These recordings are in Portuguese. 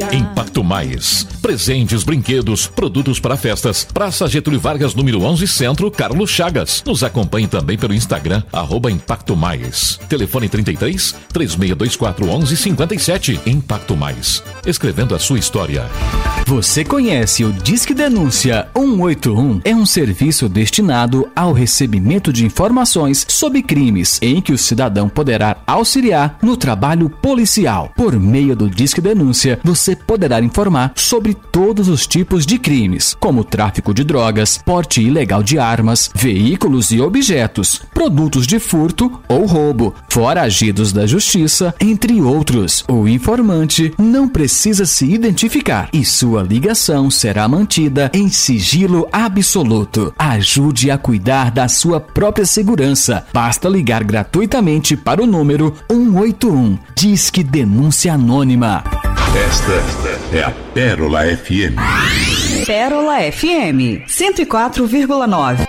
Impacto Mais. Presentes, brinquedos, produtos para festas. Praça Getúlio Vargas, número 11, Centro, Carlos Chagas. Nos acompanhe também pelo Instagram, @Impacto Mais. Telefone 33 3624 1157. Impacto Mais. Escrevendo a sua história. Você conhece o Disque Denúncia 181? É um serviço destinado ao recebimento de informações sobre crimes, em que o cidadão poderá auxiliar no trabalho policial. Por meio do Disque Denúncia, você poderá informar sobre todos os tipos de crimes, como tráfico de drogas, porte ilegal de armas, veículos e objetos, produtos de furto ou roubo, foragidos da justiça, entre outros. O informante não precisa se identificar e sua ligação será mantida em sigilo absoluto. Ajude a cuidar da sua própria segurança. Basta ligar gratuitamente para o número 181. Disque Denúncia Anônima. Esta é a Pérola FM. Pérola FM 104,9.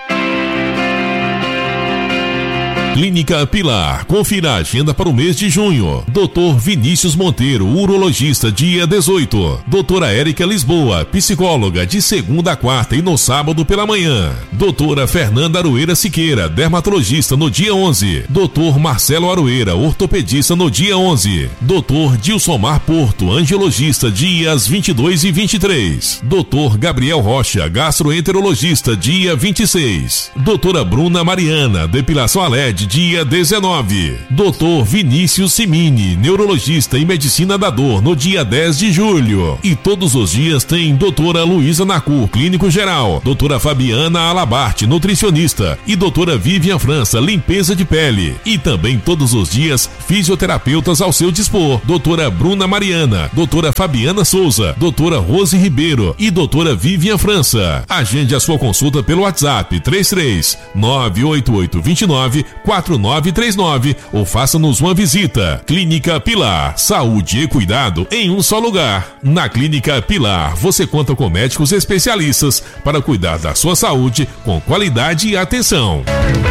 Clínica Pilar. Confira a agenda para o mês de junho. Dr. Vinícius Monteiro, urologista, dia 18. Doutora Érica Lisboa, psicóloga, de segunda a quarta e no sábado pela manhã. Doutora Fernanda Aroeira Siqueira, dermatologista, no dia 11. Doutor Marcelo Aroeira, ortopedista, no dia 11. Doutor Dilsomar Porto, angiologista, dias 22 e 23. Doutor Gabriel Rocha, gastroenterologista, dia 26. Doutora Bruna Mariana, depilação a LED, dia 19. Dr. Vinícius Simini, neurologista e medicina da dor, no dia 10 de julho. E todos os dias tem doutora Luísa Nacur, clínico geral, doutora Fabiana Alabarte, nutricionista, e doutora Vivian França, limpeza de pele. E também todos os dias, fisioterapeutas ao seu dispor, doutora Bruna Mariana, doutora Fabiana Souza, doutora Rose Ribeiro e doutora Vivian França. Agende a sua consulta pelo WhatsApp 33 98829 4939 ou faça-nos uma visita. Clínica Pilar, saúde e cuidado em um só lugar. Na Clínica Pilar, você conta com médicos especialistas para cuidar da sua saúde com qualidade e atenção.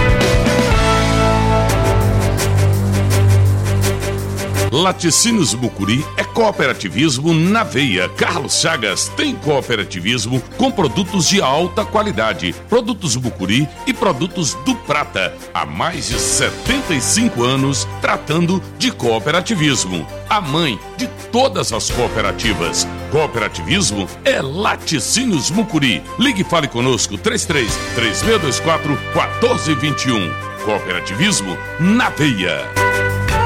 Laticínios Mucuri é cooperativismo na veia. Carlos Chagas tem cooperativismo com produtos de alta qualidade, produtos Mucuri e produtos do Prata. Há mais de 75 anos tratando de cooperativismo. A mãe de todas as cooperativas. Cooperativismo é Laticínios Mucuri. Ligue e fale conosco 33 3624 1421. Cooperativismo na veia.